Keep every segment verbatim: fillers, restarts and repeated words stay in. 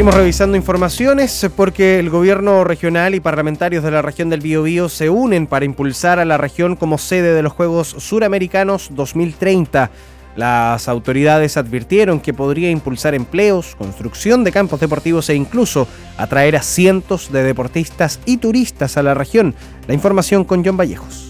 Seguimos revisando informaciones porque el gobierno regional y parlamentarios de la región del Biobío se unen para impulsar a la región como sede de los Juegos Suramericanos dos mil treinta. Las autoridades advirtieron que podría impulsar empleos, construcción de campos deportivos e incluso atraer a cientos de deportistas y turistas a la región. La información con John Vallejos.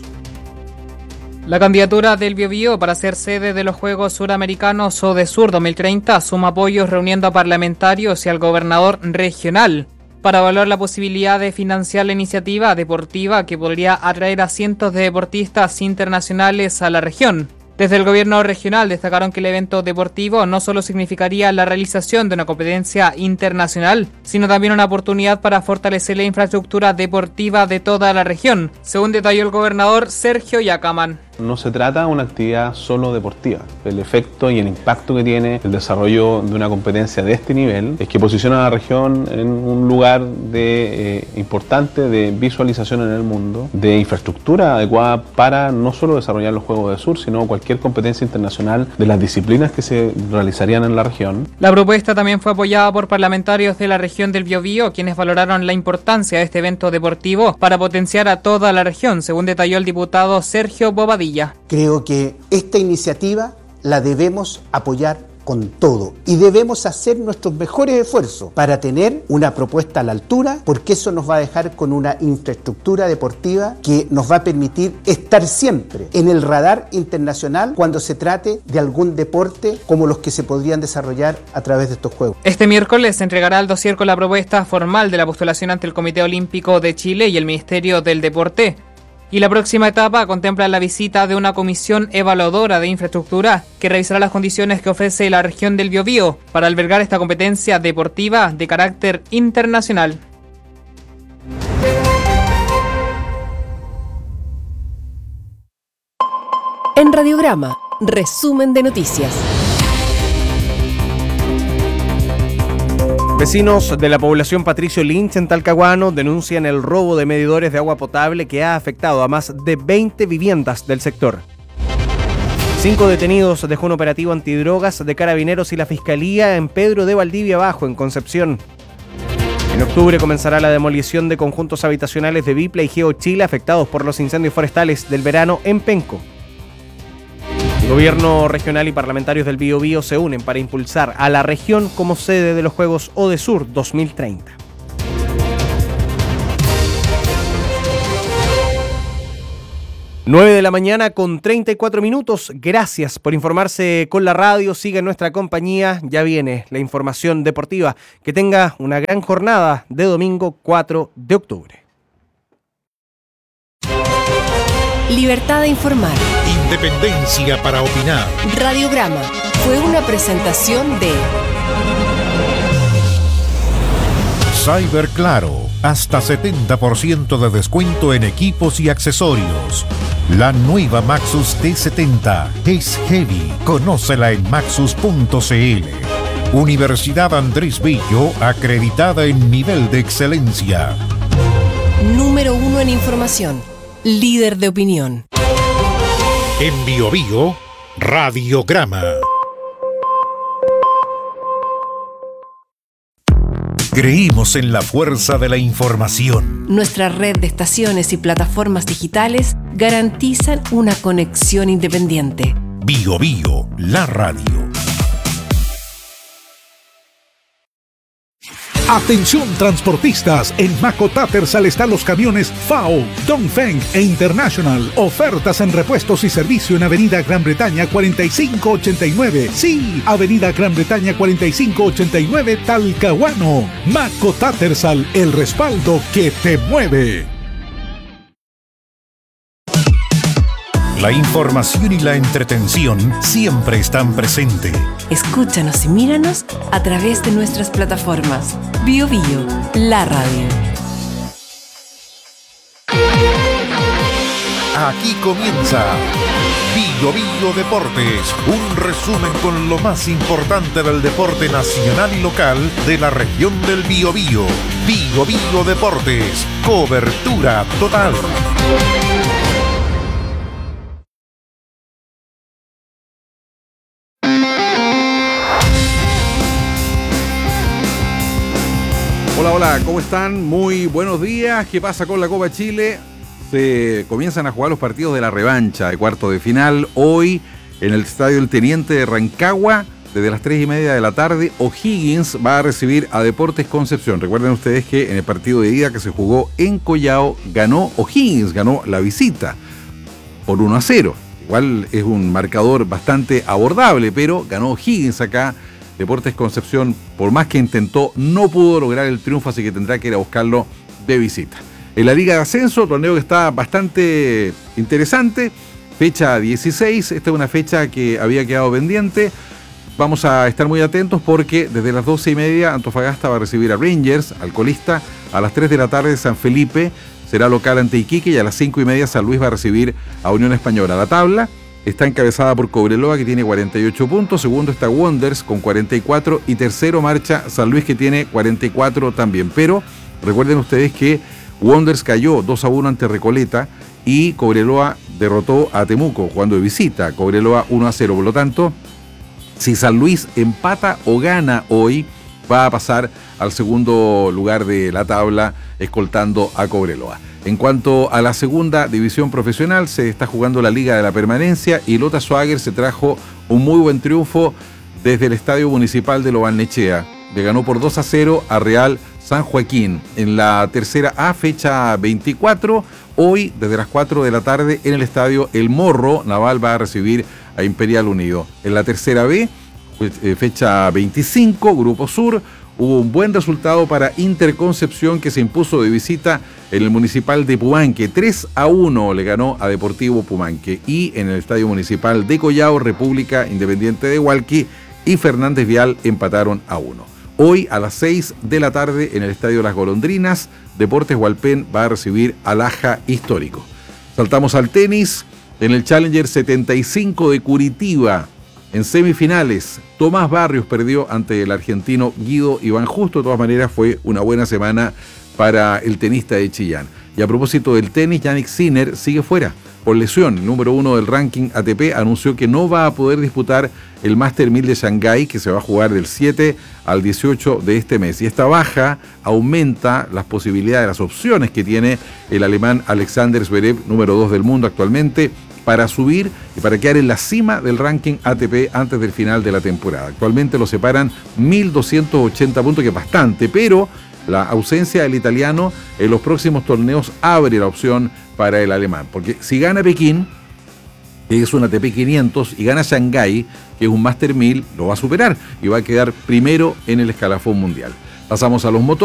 La candidatura del Biobío para ser sede de los Juegos Suramericanos ODESUR dos mil treinta suma apoyos reuniendo a parlamentarios y al gobernador regional para evaluar la posibilidad de financiar la iniciativa deportiva que podría atraer a cientos de deportistas internacionales a la región. Desde el gobierno regional destacaron que el evento deportivo no solo significaría la realización de una competencia internacional, sino también una oportunidad para fortalecer la infraestructura deportiva de toda la región, según detalló el gobernador Sergio Yacamán. No se trata de una actividad solo deportiva. El efecto y el impacto que tiene el desarrollo de una competencia de este nivel es que posiciona a la región en un lugar de, eh, importante de visualización en el mundo, de infraestructura adecuada para no solo desarrollar los Juegos del Sur, sino cualquier competencia internacional de las disciplinas que se realizarían en la región. La propuesta también fue apoyada por parlamentarios de la región del Biobío, quienes valoraron la importancia de este evento deportivo para potenciar a toda la región, según detalló el diputado Sergio Bobadilla. Creo que esta iniciativa la debemos apoyar con todo y debemos hacer nuestros mejores esfuerzos para tener una propuesta a la altura, porque eso nos va a dejar con una infraestructura deportiva que nos va a permitir estar siempre en el radar internacional cuando se trate de algún deporte como los que se podrían desarrollar a través de estos Juegos. Este miércoles se entregará al dossier con la propuesta formal de la postulación ante el Comité Olímpico de Chile y el Ministerio del Deporte. Y la próxima etapa contempla la visita de una comisión evaluadora de infraestructura que revisará las condiciones que ofrece la región del Biobío para albergar esta competencia deportiva de carácter internacional. En Radiograma, resumen de noticias. Vecinos de la población Patricio Lynch en Talcahuano denuncian el robo de medidores de agua potable que ha afectado a más de veinte viviendas del sector. Cinco detenidos dejó un operativo antidrogas de Carabineros y la Fiscalía en Pedro de Valdivia Bajo, en Concepción. En octubre comenzará la demolición de conjuntos habitacionales de Bipla y Geo Chile afectados por los incendios forestales del verano en Penco. El gobierno regional y parlamentarios del Biobío se unen para impulsar a la región como sede de los Juegos ODESUR dos mil treinta. nueve de la mañana con treinta y cuatro minutos. Gracias por informarse con la radio. Siga en nuestra compañía. Ya viene la información deportiva. Que tenga una gran jornada de domingo cuatro de octubre. Libertad de informar. Independencia para opinar. Radiograma fue una presentación de Cyber Claro, hasta setenta por ciento de descuento en equipos y accesorios. La nueva Maxus T setenta es heavy. Conócela en maxus punto c l. Universidad Andrés Bello, acreditada en nivel de excelencia. Número uno en información. Líder de opinión. En Biobío, Radiograma. Creímos en la fuerza de la información. Nuestra red de estaciones y plataformas digitales garantizan una conexión independiente. Biobío, la radio. Atención transportistas, en Maco Tattersall están los camiones F A O, Dongfeng e International. Ofertas en repuestos y servicio en Avenida Gran Bretaña cuarenta y cinco ochenta y nueve. Sí, Avenida Gran Bretaña cuarenta y cinco ochenta y nueve, Talcahuano. Maco Tattersall, el respaldo que te mueve. La información y la entretención siempre están presentes. Escúchanos y míranos a través de nuestras plataformas. Biobío, la radio. Aquí comienza Biobío Deportes, un resumen con lo más importante del deporte nacional y local de la región del Biobío. Biobío Deportes, cobertura total. Hola, hola, ¿cómo están? Muy buenos días. ¿Qué pasa con la Copa Chile? Se comienzan a jugar los partidos de la revancha de cuarto de final. Hoy, en el Estadio El Teniente de Rancagua, desde las tres y media de la tarde, O'Higgins va a recibir a Deportes Concepción. Recuerden ustedes que en el partido de ida que se jugó en Collao, ganó O'Higgins, ganó la visita por uno a cero. Igual es un marcador bastante abordable, pero ganó O'Higgins acá. Deportes Concepción, por más que intentó, no pudo lograr el triunfo, así que tendrá que ir a buscarlo de visita. En la Liga de Ascenso, torneo que está bastante interesante, fecha dieciséis, esta es una fecha que había quedado pendiente. Vamos a estar muy atentos porque desde las doce y media Antofagasta va a recibir a Rangers, al colista. A las tres de la tarde San Felipe será local ante Iquique y a las cinco y media San Luis va a recibir a Unión Española. La tabla está encabezada por Cobreloa, que tiene cuarenta y ocho puntos, segundo está Wanderers con cuarenta y cuatro y tercero marcha San Luis, que tiene cuarenta y cuatro también. Pero recuerden ustedes que Wanderers cayó dos a uno ante Recoleta y Cobreloa derrotó a Temuco jugando de visita, Cobreloa uno a cero. Por lo tanto, si San Luis empata o gana hoy, va a pasar al segundo lugar de la tabla, escoltando a Cobreloa. En cuanto a la segunda división profesional, se está jugando la Liga de la Permanencia y Lota Schwager se trajo un muy buen triunfo desde el Estadio Municipal de Lobarnechea. Le ganó por dos a cero a Real San Joaquín. En la tercera A, fecha veinticuatro, hoy desde las cuatro de la tarde en el Estadio El Morro, Naval va a recibir a Imperial Unido. En la tercera B, fecha veinticinco, Grupo Sur, hubo un buen resultado para Interconcepción, que se impuso de visita en el Municipal de Pumanque. tres a uno le ganó a Deportivo Pumanque. Y en el Estadio Municipal de Collao, República Independiente de Hualqui y Fernández Vial empataron a uno. Hoy a las seis de la tarde en el Estadio Las Golondrinas, Deportes Hualpén va a recibir al Aja Histórico. Saltamos al tenis. En el Challenger setenta y cinco de Curitiba, en semifinales, Tomás Barrios perdió ante el argentino Guido Iván Justo. De todas maneras, fue una buena semana para el tenista de Chillán. Y a propósito del tenis, Jannik Sinner sigue fuera por lesión. El número uno del ranking A T P anunció que no va a poder disputar el Master mil de Shanghái, que se va a jugar del siete al dieciocho de este mes. Y esta baja aumenta las posibilidades, las opciones que tiene el alemán Alexander Zverev, número dos del mundo actualmente, para subir y para quedar en la cima del ranking A T P antes del final de la temporada. Actualmente lo separan mil doscientos ochenta puntos, que es bastante, pero la ausencia del italiano en los próximos torneos abre la opción para el alemán, porque si gana Pekín, que es un A T P quinientos, y gana Shanghái, que es un Master mil, lo va a superar y va a quedar primero en el escalafón mundial. Pasamos a los motores.